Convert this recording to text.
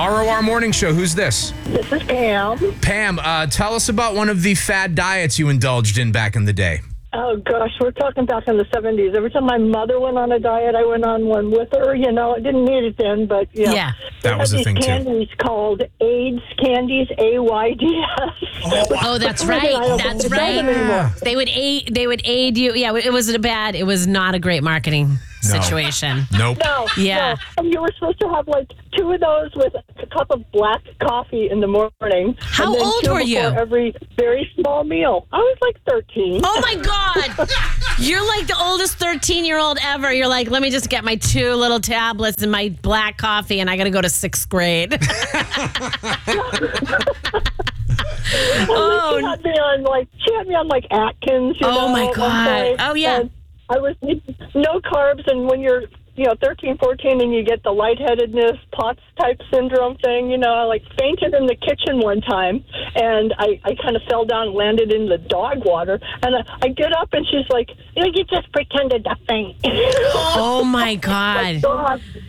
ROR Morning Show. Who's this? This is Pam. Pam, tell us about one of the fad diets you indulged in back in the day. Oh, gosh, we're talking back in the 70s. Every time my mother went on a diet, I went on one with her. You know, I didn't need it then, but, yeah. Yeah. That was a thing, too. candies called AIDS candies, AIDS. Oh, that's right. That's right. Yeah. They would aid you. Yeah, it was not a great marketing situation. Nope. No, Yeah. no. And you were supposed to have, like, 2 of those with a cup of black coffee in the morning. How and then old 2 were you? before every very small meal. I was like 13. Oh, my God. You're like the oldest 13-year-old ever. You're like, let me just get my 2 little tablets and my black coffee, and I got to go to 6th grade. Oh, she had me on like Atkins. You know, my at one God. point. Oh, yeah. And I was no carbs, and when you're 13, 14, and you get the lightheadedness, POTS type syndrome thing, I like fainted in the kitchen one time, and I kind of fell down and landed in the dog water, and I get up, and she's like, you just pretended to faint. Oh, my God. God.